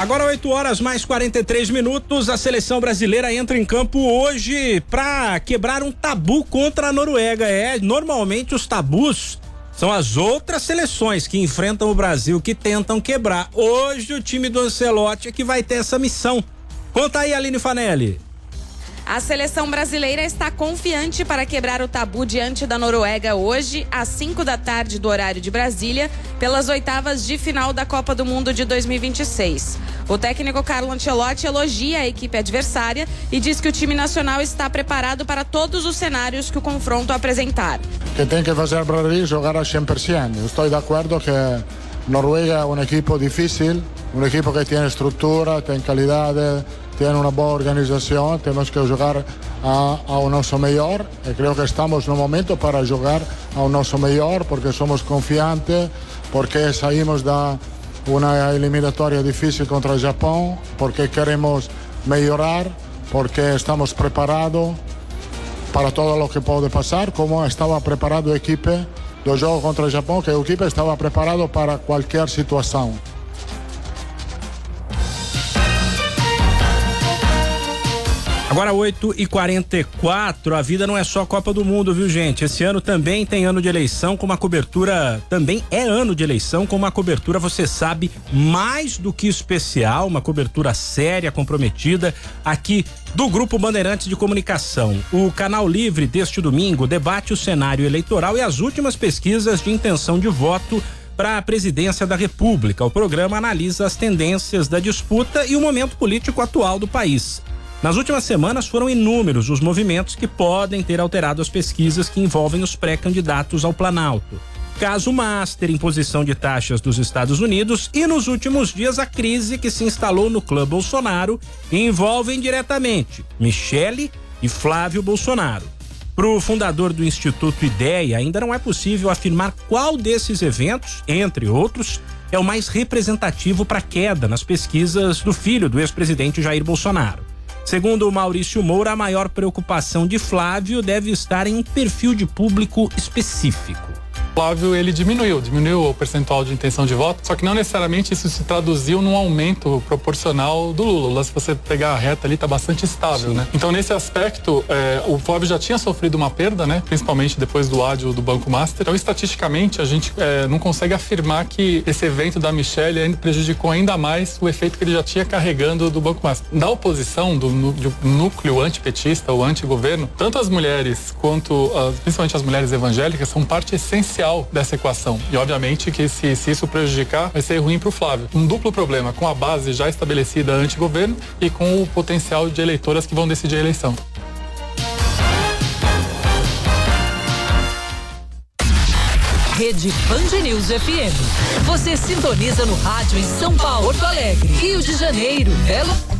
Agora 8 horas mais 43 minutos, a seleção brasileira entra em campo hoje para quebrar um tabu contra a Noruega. Normalmente os tabus são as outras seleções que enfrentam o Brasil que tentam quebrar. Hoje o time do Ancelotti é que vai ter essa missão. Conta aí, Aline Fanelli. A seleção brasileira está confiante para quebrar o tabu diante da Noruega hoje, às 5 da tarde do horário de Brasília, pelas oitavas de final da Copa do Mundo de 2026. O técnico Carlo Ancelotti elogia a equipe adversária e diz que o time nacional está preparado para todos os cenários que o confronto apresentar. Que tem que fazer o Brasil jogar a 100%. Estou de acordo que Noruega é um equipo difícil, um equipo que tem estrutura, tem qualidade, tem uma boa organização. Temos que jogar ao nosso melhor e creio que estamos no momento para jogar ao nosso melhor, porque somos confiantes, porque saímos da uma eliminatória difícil contra o Japão, porque queremos melhorar, porque estamos preparados para todo o que pode passar, como estava preparado a equipe do jogo contra o Japão, que a equipe estava preparada para qualquer situação. Agora 8h44, a vida não é só Copa do Mundo, viu, gente? Esse ano também tem ano de eleição com uma cobertura, também é ano de eleição com uma cobertura, você sabe, mais do que especial, uma cobertura séria, comprometida, aqui do Grupo Bandeirantes de Comunicação. O Canal Livre deste domingo debate o cenário eleitoral e as últimas pesquisas de intenção de voto para a presidência da República. O programa analisa as tendências da disputa e o momento político atual do país. Nas últimas semanas foram inúmeros os movimentos que podem ter alterado as pesquisas que envolvem os pré-candidatos ao Planalto. Caso Master, imposição de taxas dos Estados Unidos e nos últimos dias a crise que se instalou no clã Bolsonaro e envolvem diretamente Michele e Flávio Bolsonaro. Para o fundador do Instituto Ideia, ainda não é possível afirmar qual desses eventos, entre outros, é o mais representativo para a queda nas pesquisas do filho do ex-presidente Jair Bolsonaro. Segundo o Maurício Moura, a maior preocupação de Flávio deve estar em um perfil de público específico. Flávio, ele diminuiu o percentual de intenção de voto, só que não necessariamente isso se traduziu num aumento proporcional do Lula. Se você pegar a reta ali, tá bastante estável, né? Então, nesse aspecto, o Flávio já tinha sofrido uma perda, né? Principalmente depois do ádio do Banco Master. Então, estatisticamente, a gente não consegue afirmar que esse evento da Michele prejudicou ainda mais o efeito que ele já tinha carregando do Banco Master. Da oposição, do núcleo antipetista ou antigoverno, tanto as mulheres quanto, principalmente as mulheres evangélicas, são parte essencial dessa equação. E obviamente que se isso prejudicar, vai ser ruim para o Flávio. Um duplo problema, com a base já estabelecida anti-governo e com o potencial de eleitoras que vão decidir a eleição. Rede Band News FM. Você sintoniza no rádio em São Paulo, Porto Alegre, Rio de Janeiro, Belo